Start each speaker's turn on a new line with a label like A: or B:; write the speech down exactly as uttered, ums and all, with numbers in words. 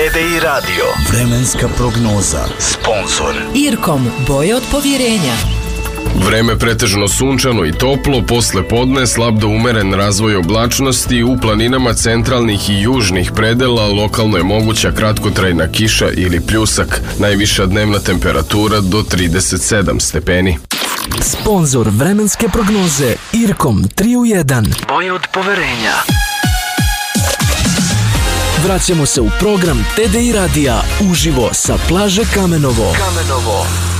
A: T D I Radio. Vremenska prognoza. Sponzor
B: Irkom, boje od povjerenja.
C: Vreme pretežno sunčano i toplo, posle podne slab do umeren razvoj oblačnosti, u planinama centralnih i južnih predela lokalno je moguća kratkotrajna kiša ili pljusak, najviša dnevna temperatura do trideset sedam stepeni.
D: Sponzor vremenske prognoze Irkom tri u jedan.
A: boje od poverenja.
D: Vraćamo se u program T D I radija uživo sa plaže Kamenovo.
A: Kamenovo.